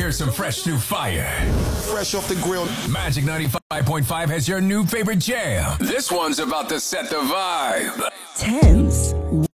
hear some fresh new fire? Fresh off the grill. Magic 95.5 has your new favorite jam. This one's about to set the vibe. Tense.